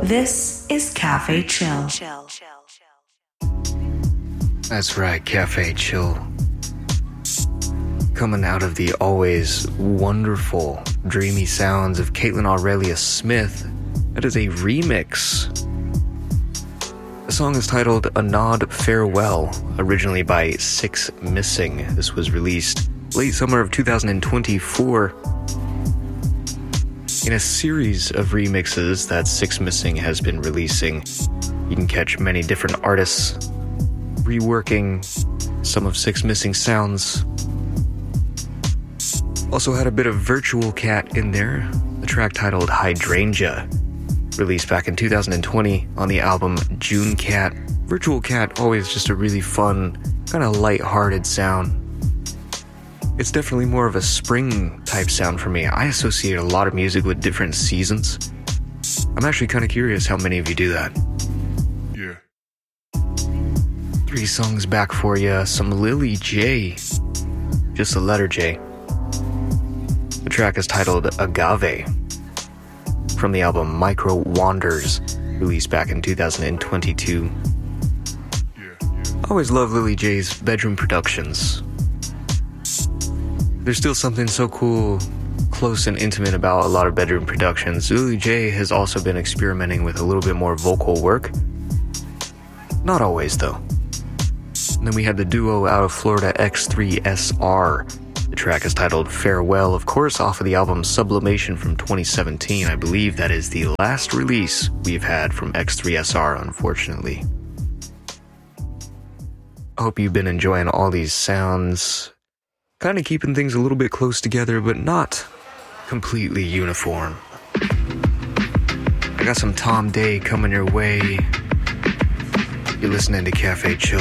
This is Cafe Chill. That's right, Cafe Chill. Coming out of the always wonderful, dreamy sounds of Caitlin Aurelia Smith, that is a remix. The song is titled A Nod Farewell, originally by Six Missing. This was released late summer of 2024 in a series of remixes that Six Missing has been releasing. You can catch many different artists reworking some of Six Missing sounds. Also had a bit of Virtual Cat in there, the track titled Hydrangea, released back in 2020 on the album June Cat. Virtual Cat, always just a really fun, kind of light-hearted sound. It's definitely more of a spring type sound for me. I associate a lot of music with different seasons. I'm actually kind of curious how many of you do that. Yeah. 3 songs back for you. Some Lily J. Just the letter J. The track is titled Agave, from the album Micro Wanders, released back in 2022. I always love Lily J's bedroom productions. There's still something so cool, close and intimate about a lot of bedroom productions. Lily J has also been experimenting with a little bit more vocal work. Not always, though. And then we had the duo out of Florida, X3SR. The track is titled Farewell, of course, off of the album Sublimation from 2017. I believe that is the last release we've had from X3SR, unfortunately. I hope you've been enjoying all these sounds. Kind of keeping things a little bit close together, but not completely uniform. I got some Tom Day coming your way. You're listening to Cafe Chill.